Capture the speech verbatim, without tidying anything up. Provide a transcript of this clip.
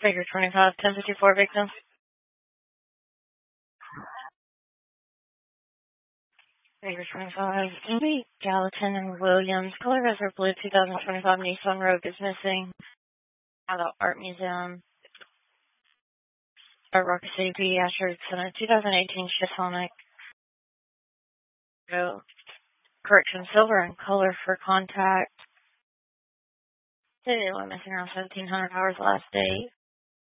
Figure twenty-five, ten fifty-four victim. Figure twenty-five, Amy Gallatin and Williams. Color Reserve Blue two thousand twenty-five Nissan Rogue is missing. Out of Art Museum. Art Rock City P. Ashford Center. two thousand eighteen Shitonic. Go. Correction, silver and color for contact. They were missing around seventeen hundred hours last date.